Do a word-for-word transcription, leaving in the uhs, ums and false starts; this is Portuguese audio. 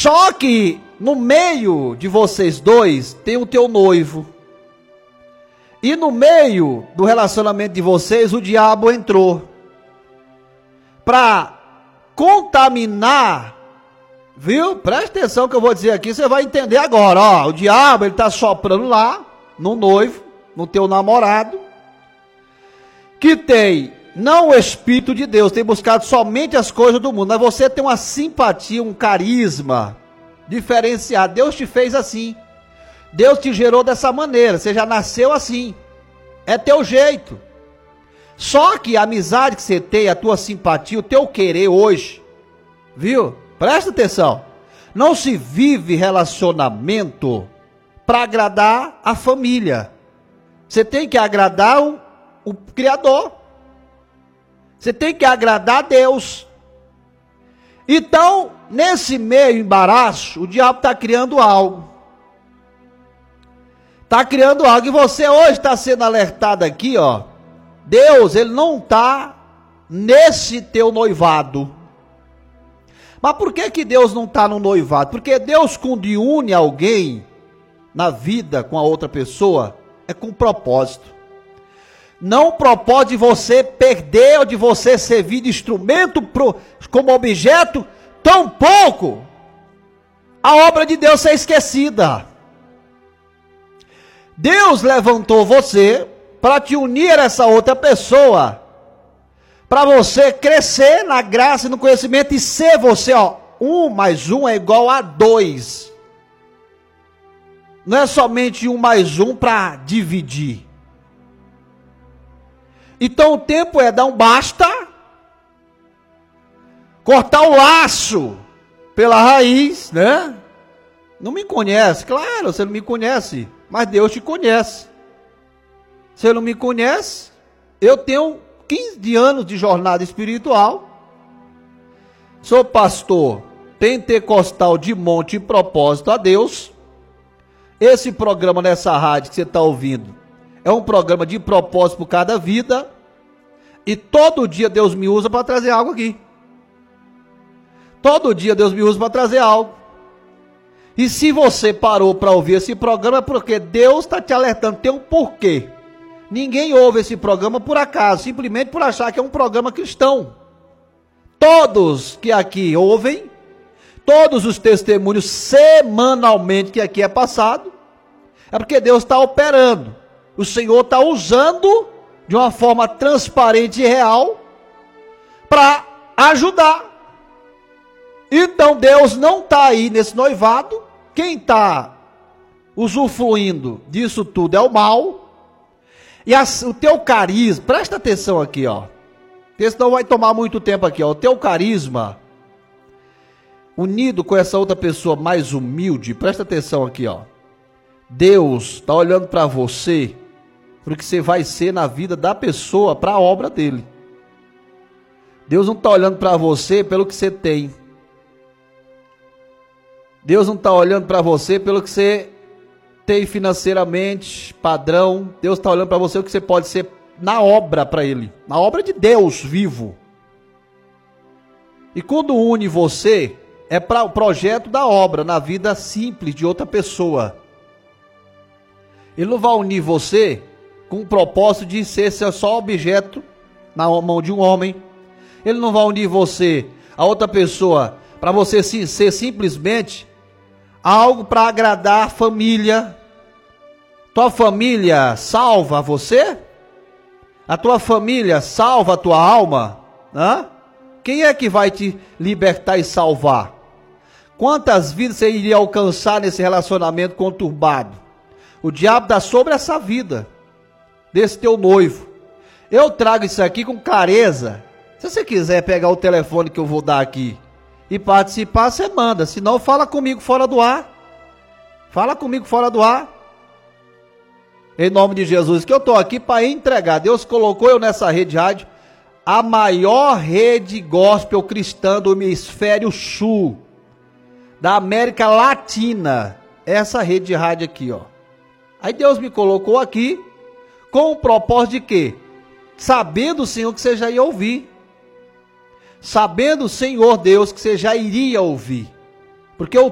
Só que no meio de vocês dois tem o teu noivo. E no meio do relacionamento de vocês o diabo entrou para contaminar, viu? Presta atenção que eu vou dizer aqui, você vai entender agora. Ó, o diabo ele está soprando lá no noivo, no teu namorado, que tem não o Espírito de Deus, tem buscado somente as coisas do mundo, mas você tem uma simpatia, um carisma diferenciado. Deus te fez assim, Deus te gerou dessa maneira, você já nasceu assim, é teu jeito. Só que a amizade que você tem, a tua simpatia, o teu querer hoje, viu? Presta atenção, não se vive relacionamento para agradar a família, você tem que agradar o, o Criador. Você tem que agradar a Deus. Então, nesse meio embaraço, o diabo está criando algo. Está criando algo. E você hoje está sendo alertado aqui, ó. Deus, ele não está nesse teu noivado. Mas por que que Deus não está no noivado? Porque Deus, quando une alguém na vida com a outra pessoa, é com propósito. Não o propósito de você perder ou de você servir de instrumento pro, como objeto, tampouco a obra de Deus ser esquecida. Deus levantou você para te unir a essa outra pessoa, para você crescer na graça e no conhecimento e ser você, ó, um mais um é igual a dois. Não é somente um mais um para dividir. Então o tempo é dar um basta, cortar o laço pela raiz, né? Não me conhece, claro, você não me conhece, mas Deus te conhece. Você não me conhece, eu tenho quinze anos de jornada espiritual, sou pastor pentecostal de monte e propósito a Deus. Esse programa nessa rádio que você está ouvindo é um programa de propósito por cada vida. E todo dia Deus me usa para trazer algo aqui. Todo dia Deus me usa para trazer algo. E se você parou para ouvir esse programa é porque Deus está te alertando. Tem um porquê. Ninguém ouve esse programa por acaso, simplesmente por achar que é um programa cristão. Todos que aqui ouvem, todos os testemunhos semanalmente que aqui é passado, é porque Deus está operando. O Senhor está usando de uma forma transparente e real para ajudar. Então Deus não está aí nesse noivado. Quem está usufruindo disso tudo é o mal. E as, o teu carisma, presta atenção aqui, ó, porque senão vai tomar muito tempo aqui, ó. O teu carisma unido com essa outra pessoa mais humilde, presta atenção aqui, ó. Deus está olhando para você, para o que você vai ser na vida da pessoa, para a obra dele. Deus não está olhando para você pelo que você tem. Deus não está olhando para você pelo que você tem financeiramente, padrão. Deus está olhando para você o que você pode ser na obra para ele, na obra de Deus vivo. E quando une você, é para o projeto da obra, na vida simples de outra pessoa. Ele não vai unir você com o propósito de ser só objeto na mão de um homem. Ele não vai unir você a outra pessoa para você ser simplesmente algo para agradar a família. Tua família salva você? A tua família salva a tua alma? Hã? Quem é que vai te libertar e salvar? Quantas vidas você iria alcançar nesse relacionamento conturbado? O diabo dá sobre essa vida desse teu noivo. Eu trago isso aqui com clareza. Se você quiser pegar o telefone que eu vou dar aqui e participar, você manda. Se não, fala comigo fora do ar. Fala comigo fora do ar. Em nome de Jesus, que eu estou aqui para entregar. Deus colocou eu nessa rede rádio, a maior rede gospel cristã do hemisfério sul, da América Latina. Essa rede de rádio aqui, ó. Aí Deus me colocou aqui com o propósito de quê? Sabendo, Senhor, que você já ia ouvir. Sabendo, Senhor Deus, que você já iria ouvir. Porque o